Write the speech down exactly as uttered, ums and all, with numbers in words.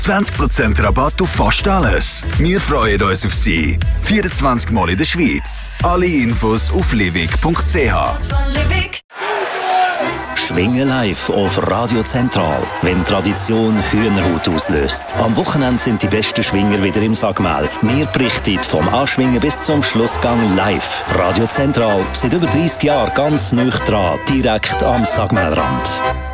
zwanzig Prozent Rabatt auf fast alles. Wir freuen uns auf Sie. vierundzwanzig Mal in der Schweiz. Alle Infos auf livig punkt c h. Schwingen live auf Radio Zentral, wenn Tradition Hühnerhaut auslöst. Am Wochenende sind die besten Schwinger wieder im Sagmel. Wir berichten vom Anschwingen bis zum Schlussgang live. Radio Zentral, seit über dreissig Jahren ganz nah dran, direkt am Sagmelrand.